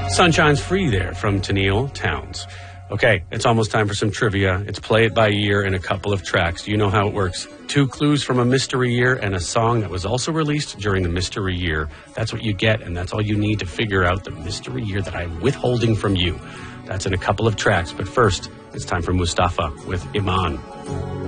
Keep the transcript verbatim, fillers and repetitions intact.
Sunshine's Free there from Tennille Towns. Okay, it's almost time for some trivia. It's play it by ear in a couple of tracks. You know how it works. Two clues from a mystery year and a song that was also released during the mystery year. That's what you get, and that's all you need to figure out the mystery year that I'm withholding from you. That's in a couple of tracks, but first, it's time for Mustafa with Iman.